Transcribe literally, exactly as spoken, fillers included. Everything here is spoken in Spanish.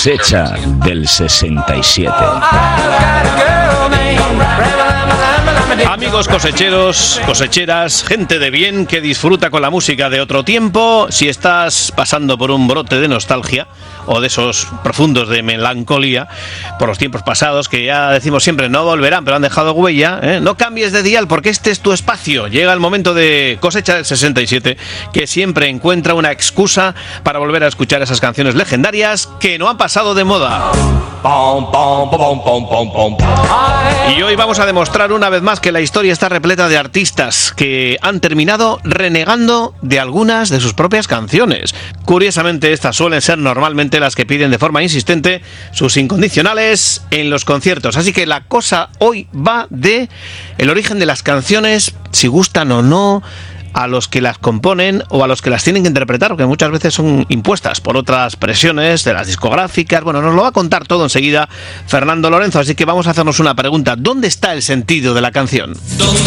Cosecha del sesenta y siete. Amigos cosecheros, cosecheras, gente de bien que disfruta con la música de otro tiempo. Si estás pasando por un brote de nostalgia o de esos profundos de melancolía por los tiempos pasados, que ya decimos siempre no volverán, pero han dejado huella, ¿eh? No cambies de dial, porque este es tu espacio. Llega el momento de Cosecha del sesenta y siete, que siempre encuentra una excusa para volver a escuchar esas canciones legendarias que no han pasado de moda. Y hoy vamos a demostrar una vez más que la historia está repleta de artistas que han terminado renegando de algunas de sus propias canciones. Curiosamente, estas suelen ser normalmente las que piden de forma insistente sus incondicionales en los conciertos. Así que la cosa hoy va de el origen de las canciones, si gustan o no a los que las componen o a los que las tienen que interpretar, porque muchas veces son impuestas por otras presiones de las discográficas. Bueno, nos lo va a contar todo enseguida Fernando Lorenzo, así que vamos a hacernos una pregunta. ¿Dónde está el sentido de la canción?